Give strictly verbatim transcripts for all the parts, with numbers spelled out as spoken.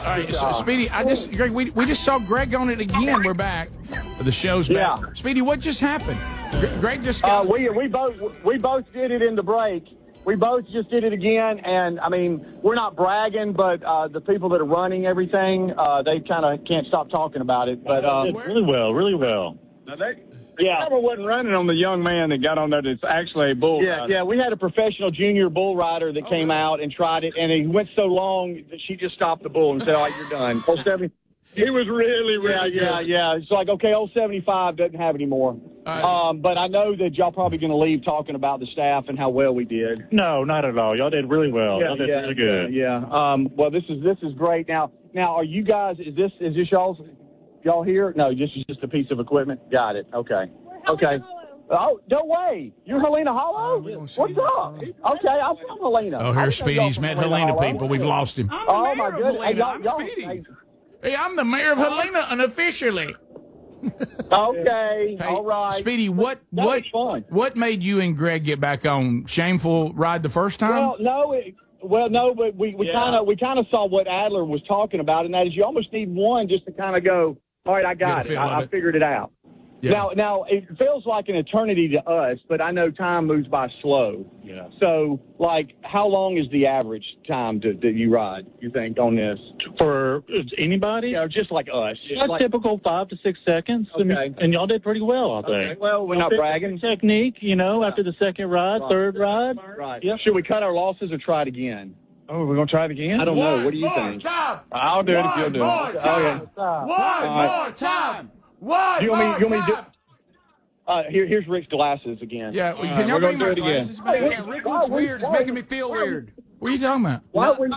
right, so, Speedy, I just Greg, we we just saw Greg on it again. We're back. The show's back. Yeah. Speedy, what just happened? Greg just Uh, got. we we both we both did it in the break. We both just did it again, and I mean, we're not bragging, but uh, the people that are running everything, uh, they kind of can't stop talking about it. But uh, really well, really well. Now they, the Yeah. camera wasn't running on the young man that got on there that's actually a bull yeah, rider. yeah, we had a professional junior bull rider that came out and tried it, and he went so long that she just stopped the bull and said, "All right, you're done." Oh, seventy. He was really, Yeah, really yeah, good. yeah. It's like, okay, old seventy-five doesn't have any more. right. Um, but I know that y'all probably going to leave talking about the staff and how well we did. No, not at all. Y'all did really well. Y'all did yeah, really good. Yeah. yeah. Um, well, this is this is great. Now, now, are you guys? Is this is this y'all's? Y'all here? No, this is just a piece of equipment. Got it. Okay. Okay. Oh, no way! You're Helena Hollow? we're gonna see What's you up? next Okay, I'm from Helena. Oh, I here's didn't know y'all Speedy's from met Helena Hollow. people. We've lost him. I'm the Oh mayor my of goodness! Helena. Hey, y'all, I'm y'all, Speedy. hey, Hey, I'm the mayor of Helena unofficially. okay, Hey, all right. Speedy, what That what was fun. what made you and Greg get back on Shameful Ride the first time? Well, no, it, well, no, but we we Yeah. kind of we kind of saw what Adler was talking about, and that is you almost need one just to kind of go, all right, I Get a got it, feel of I, I it. figured it out. Yeah. Now, now it feels like an eternity to us, but I know time moves by slow. Yeah. So, like, how long is the average time to, that you ride? You think on this? For anybody, You know, just like us. Just a like, typical five to six seconds. I mean, Okay. and y'all did pretty well, I think. okay, well, we're not bragging. Technique, you know, after the second ride, Right. third ride. Right. Yep. Should we cut our losses or try it again? Oh, we're going to try it again? I don't know. One What do you more think? time. I'll do it if One you'll do more it. time. Oh, yeah. One right. more time. One Do you want me- more you want me to do- time. Uh, here, here's Rick's glasses again. Yeah, well, right, can y'all we're bring gonna my do it again. glasses back? Yeah, Rick looks weird. It's making me feel weird. What are you talking about? Why we?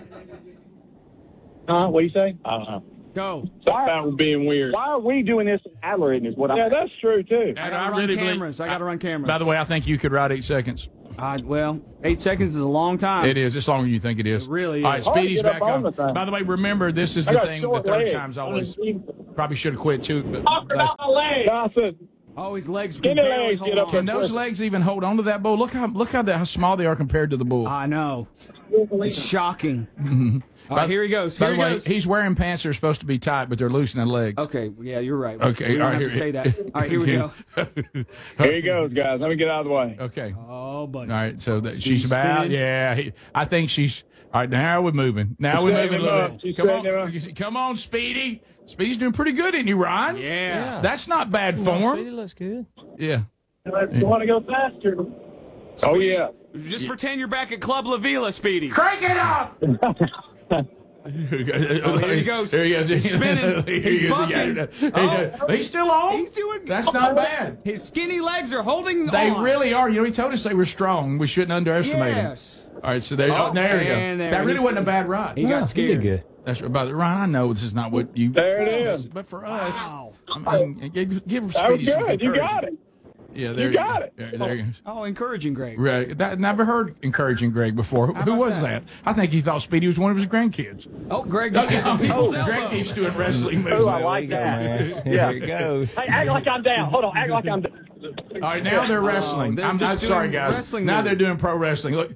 Huh? What do you say? I don't know. Go. Something about being weird. Why are we doing this in Adler? Is what Yeah, I. that's true, too. I And gotta I run really believe- cameras. I gotta run cameras. By the way, I think you could ride eight seconds. Uh, well, eight seconds is a long time. It is. It's longer than you think it is. It really All right, is. Speedy's Hard to get back up on. on the thing. By the way, remember, this is I the got thing. The short third legs. time's always. I mean, Probably should have quit, too. But Talk about my legs. I said, Oh, his legs can Skinny barely legs hold get up on. can those legs even hold on to that bull? Look how look how, the, how small they are compared to the bull. I know. It's shocking. All right, here he goes. By Here the he way, goes. he's wearing pants that are supposed to be tight, but they're loose in the legs. Okay, yeah, you're right. Okay, we don't all right, have to here- say that. All right, here we go. Here he goes, guys. Let me get out of the way. Okay. Oh, buddy. All right, so that she's about, spinning. yeah. He, I think she's, all right, now we're moving. Now we're setting moving a him little up. bit. She's Come setting him on, up. come on, Speedy. Speedy's doing pretty good, isn't he, Ryan? Yeah. That's not bad form. looks good. Yeah. you want to go faster? Oh, yeah. Just pretend you're back at Club La Vila, Speedy. Crank it up! Oh, here he goes. There he goes. He's spinning. Here He's he goes. bucking. He goes. He's still on. He's doing That's not bad. His skinny legs are holding They on. really are. You know, he told us they were strong. We shouldn't underestimate Yes. them. All right, so there, Oh, oh, there we go. and there. That really He's- wasn't a bad ride. He got He scared. did good. That's about it. Ryan, I know this is not what you. There it is. But for us, Wow. I mean, give, give That was Speedy some good. You got encouragement. it. Yeah, there You got it. There, there you go. Oh, encouraging, Greg. Right. That, never heard encouraging Greg before. Who, who about was that? that? I think he thought Speedy was one of his grandkids. Oh, Greg just kicking people's Greg elbows. keeps doing wrestling moves. Oh, I now. like that. Man. Yeah. Here it goes. Hey, act like I'm down. Hold on, act like I'm down. All right, now they're wrestling. they're I'm just not sorry, doing guys. wrestling Now moves. they're doing pro wrestling. Look.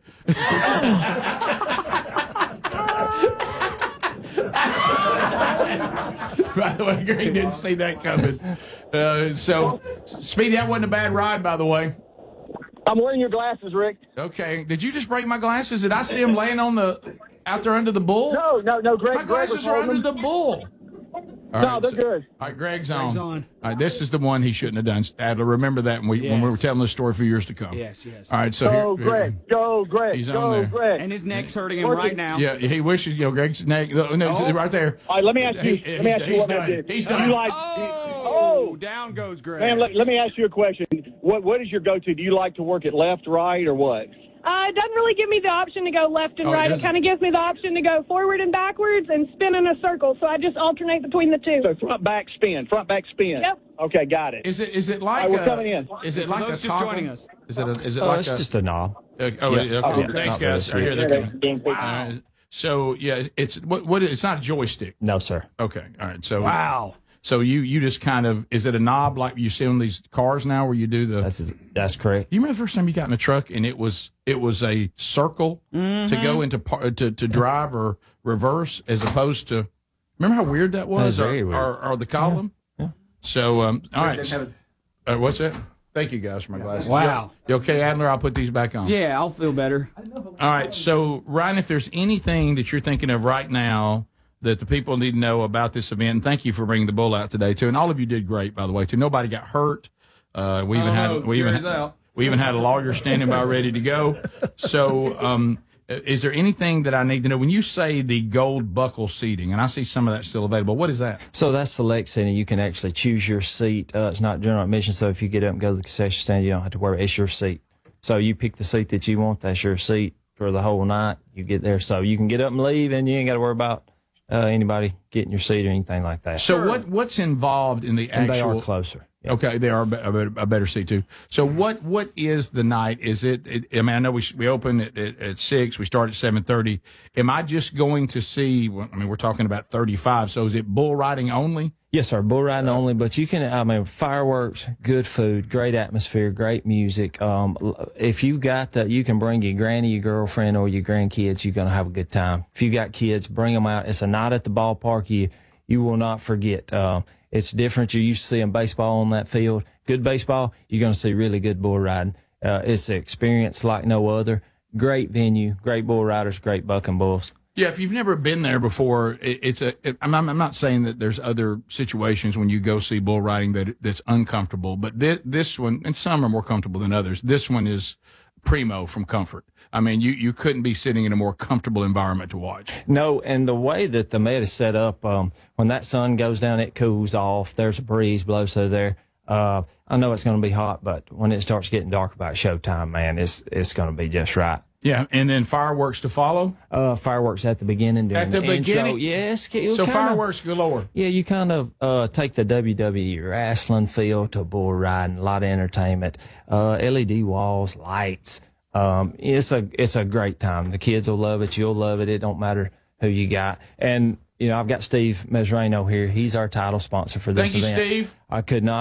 By the way, Greg didn't see that coming. Uh, so, Speedy, that wasn't a bad ride, by the way. I'm wearing your glasses, Rick. Okay. Did you just break my glasses? Did I see them laying on the out there under the bull? No, no, no, Greg. My Greg was glasses are holding under them. the bull. All No, right, they're so- good. All right, Greg's on. Greg's on. All right, this is the one he shouldn't have done. Adler, remember that when we, when we were Yes. telling this story for years to come. Yes, yes. All right, so Go, here, Greg. Go, Greg. He's on Go, there. Greg. And his neck's hurting him Working. right now. Yeah, he wishes, you know, Greg's neck. No, no, Oh. right there. All right, let me ask you. He- let me ask he's you what done. I did. He's Do done. You like? Oh, oh, down goes Greg. man. Let, let me ask you a question. What What is your go-to? Do you like to work at left, right, or what? Uh, it doesn't really give me the option to go left and Oh, it right. It doesn't? kind of gives me the option to go forward and backwards and spin in a circle. So I just alternate between the two. So front, back, spin. Front, back, spin. Yep. Okay, got it. Is it is it like All right, we're a, coming in. Is it For like those a just toggle? joining us. Is it a, is it Oh, like it's a, just a knob. Uh, oh, Yeah. yeah, okay. Oh, yeah. Thanks, Not guys. really Here they're coming. Wow. Uh, so yeah, it's what what? It's not a joystick. No, sir. Okay, all right. So Wow. So you you just kind of, is it a knob like you see on these cars now where you do the? That's that's correct. You remember the first time you got in a truck and it was it was a circle Mm-hmm. to go into par, to to drive or reverse as opposed to. Remember how weird that was? That was very or, weird. Or, or the column. Yeah. So um, all right. Uh, what's that? Thank you guys for my glasses. Wow. You okay, Adler? I'll put these back on. Yeah, I'll feel better. All right. So Ryan, if there's anything that you're thinking of right now that the people need to know about this event, and thank you for bringing the bull out today too, and all of you did great, by the way. Too. Nobody got hurt. Uh, we even had we even we even had a lawyer standing by ready to go. So, um, is there anything that I need to know when you say the gold buckle seating? And I see some of that still available. What is that? So that's select seating. You can actually choose your seat. Uh, it's not general admission. So if you get up and go to the concession stand, you don't have to worry. It's your seat. So you pick the seat that you want. That's your seat for the whole night. You get there. So you can get up and leave, and you ain't got to worry about uh, anybody getting your seat or anything like that. So what what's involved in the And actual? they are closer. Yeah. Okay, they are a, be- a better- a better seat too. So what what is the night? Is it? it I mean, I know we we open at, at, at six. We start at seven thirty. Am I just going to see? Well, I mean, we're talking about thirty five. So is it bull riding only? Yes, sir. Bull riding only, but you can, I mean, fireworks, good food, great atmosphere, great music. Um, l- if you got that, you can bring your granny, your girlfriend, or your grandkids. You're going to have a good time. If you got kids, bring them out. It's a night at the ballpark. You, you will not forget. Um, it's different. You're used to seeing baseball on that field. Good baseball, you're going to see really good bull riding. Uh, it's an experience like no other. Great venue, great bull riders, great bucking bulls. Yeah, if you've never been there before, it, it's a. It, I'm, I'm not saying that there's other situations when you go see bull riding that that's uncomfortable, but this, this one, and some are more comfortable than others. This one is primo from comfort. I mean, you, you couldn't be sitting in a more comfortable environment to watch. No, and the way that the Met is set up, um, when that sun goes down, it cools off. There's a breeze blows through there. Uh, I know it's going to be hot, but when it starts getting dark about showtime, man, it's it's going to be just right. Yeah, and then fireworks to follow. Uh, fireworks at the beginning. During At the intro. beginning? Yes. So kinda, fireworks galore. Yeah, you kind of uh, take the W W E wrestling feel to bull riding, a lot of entertainment, uh, L E D walls, lights. Um, it's a it's a great time. The kids will love it. You'll love it. It don't matter who you got. And you know, I've got Steve Mesrano here. He's our title sponsor for this Thank you, event. Steve. I could not.